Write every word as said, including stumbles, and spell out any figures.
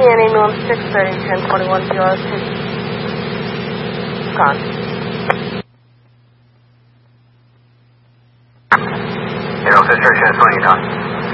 P N A norm six thirty, ten forty-one, P R S T. Gone. Aero Fisher, ten twenty, done.